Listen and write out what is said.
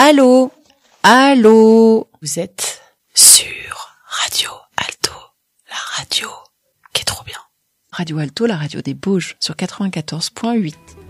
Allô? Allô? Vous êtes sur Radio Alto, la radio qui est trop bien. Radio Alto, la radio des Bauges, sur 94.8.